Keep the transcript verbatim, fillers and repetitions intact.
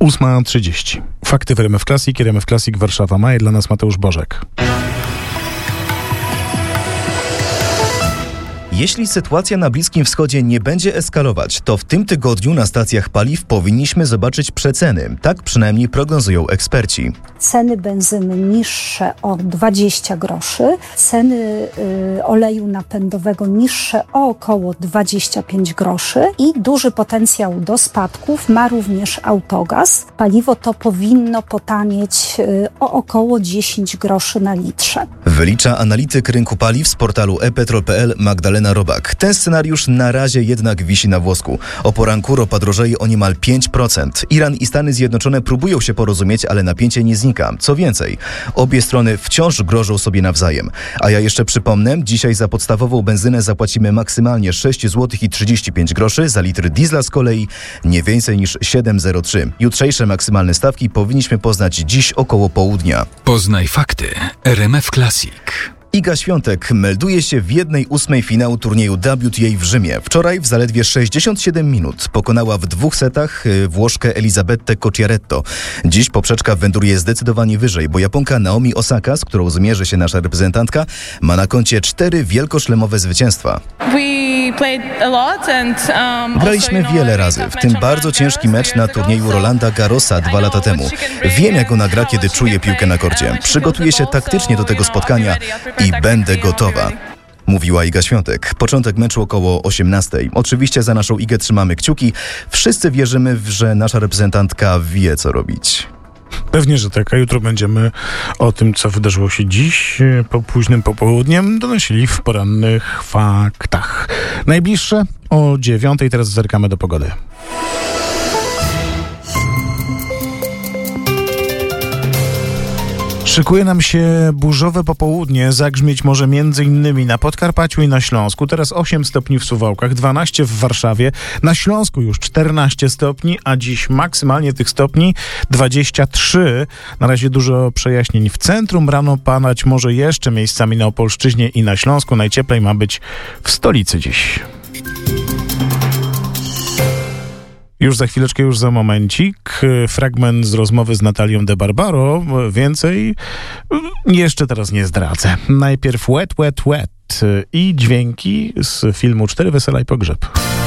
ósma trzydzieści. Fakty w R M F Classic, R M F Classic Warszawa. Maje dla nas Mateusz Bożek. Jeśli sytuacja na Bliskim Wschodzie nie będzie eskalować, to w tym tygodniu na stacjach paliw powinniśmy zobaczyć przeceny. Tak przynajmniej prognozują eksperci. Ceny benzyny niższe o dwadzieścia groszy, ceny y, oleju napędowego niższe o około dwadzieścia pięć groszy i duży potencjał do spadków ma również autogaz. Paliwo to powinno potanieć y, o około dziesięć groszy na litrze. Wylicza analityk rynku paliw z portalu e petrol kropka p l Magdalena Robak. Ten scenariusz na razie jednak wisi na włosku. O poranku ropa drożeje o niemal pięć procent. Iran i Stany Zjednoczone próbują się porozumieć, ale napięcie nie znika. Co więcej, obie strony wciąż grożą sobie nawzajem. A ja jeszcze przypomnę, dzisiaj za podstawową benzynę zapłacimy maksymalnie sześć złotych trzydzieści pięć groszy, za litr diesla z kolei nie więcej niż siedem zero trzy. Jutrzejsze maksymalne stawki powinniśmy poznać dziś około południa. Poznaj fakty R M F Classic. Iga Świątek melduje się w jednej ósmej finału turnieju W T A w Rzymie. Wczoraj w zaledwie sześćdziesiąt siedem minut pokonała w dwóch setach Włoszkę Elisabetę Cocchiaretto. Dziś poprzeczka wędruje zdecydowanie wyżej, bo Japonka Naomi Osaka, z którą zmierzy się nasza reprezentantka, ma na koncie cztery wielkoszlemowe zwycięstwa. Graliśmy wiele razy, w tym bardzo ciężki mecz na turnieju Rolanda Garrosa dwa lata temu. Wiem, jak ona gra, kiedy czuje piłkę na korcie. Przygotuję się taktycznie do tego spotkania i będę gotowa, mówiła Iga Świątek. Początek meczu około osiemnastej. Oczywiście za naszą Igę trzymamy kciuki. Wszyscy wierzymy, że nasza reprezentantka wie, co robić. Pewnie, że tak, a jutro będziemy o tym, co wydarzyło się dziś po późnym popołudniem, donosili w porannych faktach. Najbliższe o dziewiątej, teraz zerkamy do pogody. Szykuje nam się burzowe popołudnie, zagrzmieć może między innymi na Podkarpaciu i na Śląsku. Teraz osiem stopni w Suwałkach, dwanaście w Warszawie, na Śląsku już czternaście stopni, a dziś maksymalnie tych stopni dwadzieścia trzy. Na razie dużo przejaśnień w centrum, rano padać może jeszcze miejscami na Opolszczyźnie i na Śląsku. Najcieplej ma być w stolicy dziś. Już za chwileczkę, już za momencik, fragment z rozmowy z Natalią de Barbaro. Więcej jeszcze teraz nie zdradzę. Najpierw Wet, Wet, Wet i dźwięki z filmu Cztery Wesela i Pogrzeb.